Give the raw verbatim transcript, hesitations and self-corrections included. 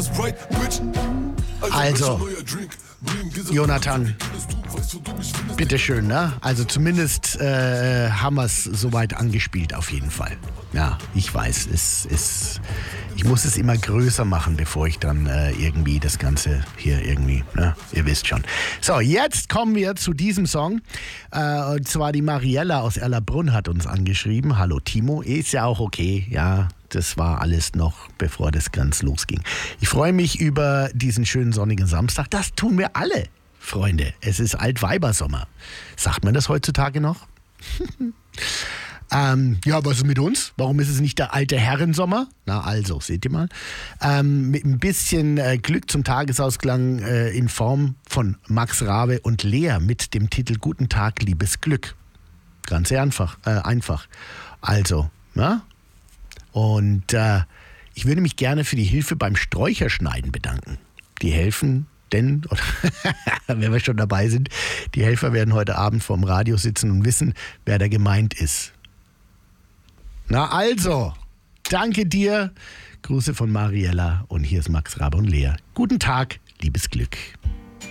Also, Jonathan, bitteschön, ne? Also zumindest äh, haben wir es soweit angespielt, auf jeden Fall. Ja, ich weiß, es ist. Ich muss es immer größer machen, bevor ich dann äh, irgendwie das Ganze hier irgendwie, ne? Ihr wisst schon. So, jetzt kommen wir zu diesem Song. Äh, und zwar die Mariella aus Erlabrunn hat uns angeschrieben. Hallo Timo, ist ja auch okay, ja. Das war alles noch, bevor das ganz losging. Ich freue mich über diesen schönen sonnigen Samstag. Das tun wir alle, Freunde. Es ist Altweibersommer. Sagt man das heutzutage noch? ähm, ja, was ist mit uns? Warum ist es nicht der alte Herrensommer? Na also, seht ihr mal. Ähm, mit ein bisschen äh, Glück zum Tagesausklang äh, in Form von Max Rabe und Lea mit dem Titel Guten Tag, liebes Glück. Ganz einfach. Äh, einfach. Also, na? Und äh, ich würde mich gerne für die Hilfe beim Sträucherschneiden bedanken. Die helfen, denn, oder wenn wir schon dabei sind, die Helfer werden heute Abend vorm Radio sitzen und wissen, wer da gemeint ist. Na also, danke dir. Grüße von Mariella und hier ist Max Rabe und Lea. Guten Tag, liebes Glück.